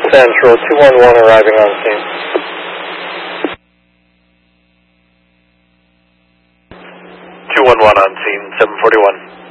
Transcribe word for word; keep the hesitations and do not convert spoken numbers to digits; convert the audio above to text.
Central, two one one arriving on scene. two one one on scene, seven forty-one.